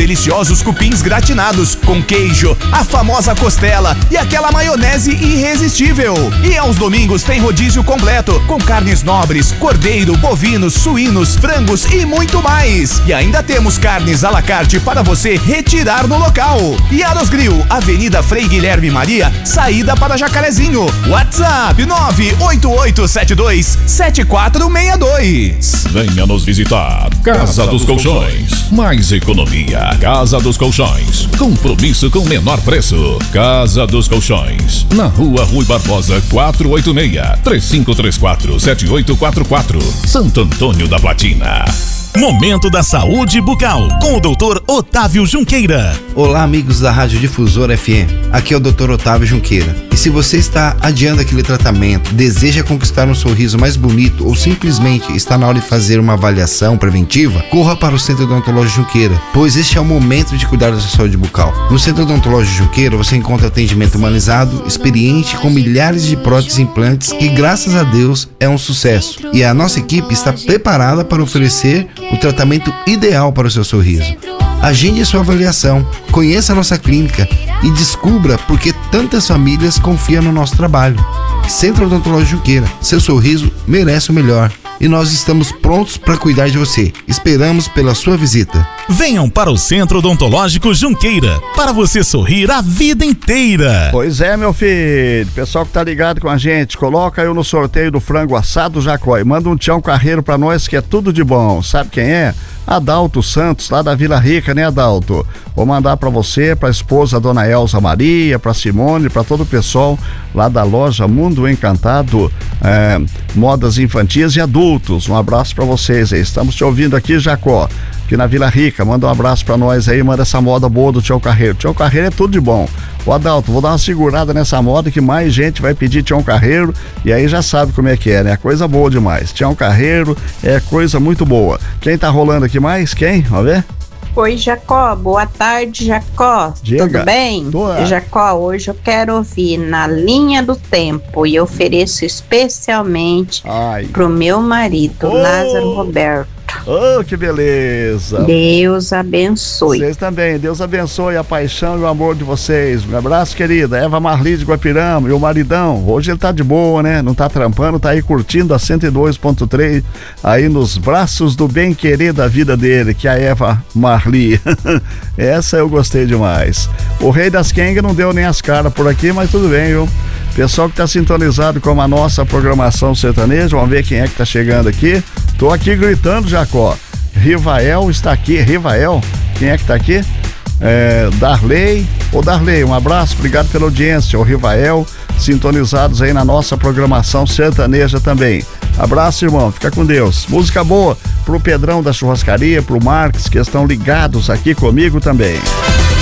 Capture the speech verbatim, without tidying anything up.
deliciosos cupins gratinados com queijo, a famosa costela e aquela maionese irresistível. E aos domingos tem rodízio completo com carnes nobres, cordeiro, bovinos, suínos, frangos e muito mais. E ainda temos carnes à la carte para você retirar no local. Yaros Grill, Avenida Frei Guilherme Maria, saída para Jacarezinho. WhatsApp nove oito oito sete dois sete quatro seis dois. Venha nos visitar. Casa, Casa dos, dos Colchões. Colchões. Mais economia. Casa dos Colchões. Compromisso com menor preço. Casa dos Colchões. Na Rua Rui Barbosa quatrocentos e oitenta e seis. três cinco três quatro sete oito quatro quatro. Santo Antônio da Platina. Momento da Saúde Bucal, com o doutor Otávio Junqueira. Olá, amigos da Rádio Difusora F M. Aqui é o doutor Otávio Junqueira. E se você está adiando aquele tratamento, deseja conquistar um sorriso mais bonito ou simplesmente está na hora de fazer uma avaliação preventiva, corra para o Centro Odontológico Junqueira, pois este é o momento de cuidar da sua saúde bucal. No Centro Odontológico Junqueira você encontra atendimento humanizado, experiente, com milhares de próteses e implantes que, graças a Deus, é um sucesso. E a nossa equipe está preparada para oferecer o tratamento ideal para o seu sorriso. Agende a sua avaliação, conheça a nossa clínica e descubra por que tantas famílias confiam no nosso trabalho. Centro Odontológico Junqueira, seu sorriso merece o melhor. E nós estamos prontos para cuidar de você. Esperamos pela sua visita. Venham para o Centro Odontológico Junqueira, para você sorrir a vida inteira. Pois é, meu filho. Pessoal que tá ligado com a gente, coloca eu no sorteio do frango assado Jacó e manda um Tião Carreiro pra nós que é tudo de bom. Sabe quem é? Adalto Santos, lá da Vila Rica, né, Adalto? Vou mandar pra você, pra esposa Dona Elza Maria, pra Simone, pra todo o pessoal lá da loja Mundo Encantado, é, modas infantis e adultos. Um abraço pra vocês aí. Estamos te ouvindo aqui, Jacó, aqui na Vila Rica. Manda um abraço pra nós aí, manda essa moda boa do Tião Carreiro. Tião Carreiro é tudo de bom. Ô Adalto, vou dar uma segurada nessa moda que mais gente vai pedir Tião Carreiro e aí já sabe como é que é, né? Coisa boa demais. Tião Carreiro é coisa muito boa. Quem tá rolando aqui mais? Quem? Vamos ver? Oi, Jacó. Boa tarde, Jacó. Diga. Tudo bem? Tô. Jacó, hoje eu quero ouvir Na Linha do Tempo e ofereço especialmente Ai. pro meu marido, Oh. Lázaro Roberto. Oh, que beleza. Deus abençoe. Vocês também, Deus abençoe a paixão e o amor de vocês. Um abraço, querida. Eva Marli de Guapirama e o maridão. Hoje ele tá de boa, né? Não tá trampando, tá aí curtindo a cento e dois ponto três, aí nos braços do bem querer da vida dele, que é a Eva Marli. Essa eu gostei demais. O Rei das Kenga não deu nem as caras por aqui, mas tudo bem, viu? Pessoal que tá sintonizado com a nossa programação sertaneja, vamos ver quem é que tá chegando aqui. Tô aqui gritando, Jacó. Rivael está aqui. Rivael? Quem é que tá aqui? É, Darley. Ô Darley, um abraço, obrigado pela audiência. O Rivael, sintonizados aí na nossa programação sertaneja também. Abraço, irmão, fica com Deus. Música boa pro Pedrão da Churrascaria, pro Marques, que estão ligados aqui comigo também.